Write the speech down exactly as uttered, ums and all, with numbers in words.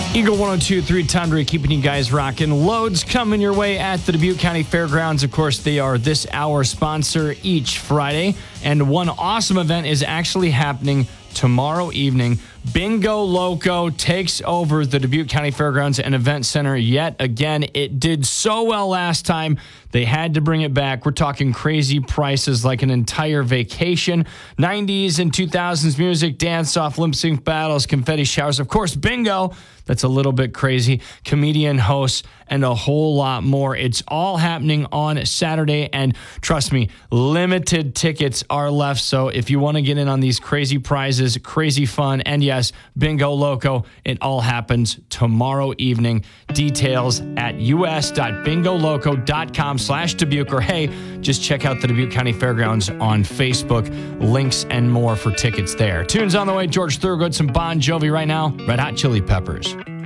Eagle one oh two point three Tundra keeping you guys rocking. Loads coming your way at the Dubuque County Fairgrounds. Of course, they are this hour sponsor each Friday. And one awesome event is actually happening tomorrow evening. Bingo Loco takes over the Dubuque County Fairgrounds and Event Center yet again. It did so well last time. They had to bring it back. We're talking crazy prices like an entire vacation. nineties and two thousands music, dance-off, lip-sync battles, confetti showers. Of course, bingo. That's a little bit crazy. Comedian hosts and a whole lot more. It's all happening on Saturday. And trust me, limited tickets are left. So if you want to get in on these crazy prizes, crazy fun, and yes, Bingo Loco, it all happens tomorrow evening. Details at us.bingoloco.com slash Dubuque. Or hey, just check out the Dubuque County Fairgrounds on Facebook. Links and more for tickets there. Tunes on the way. George Thorogood, some Bon Jovi right now. Red Hot Chili Peppers.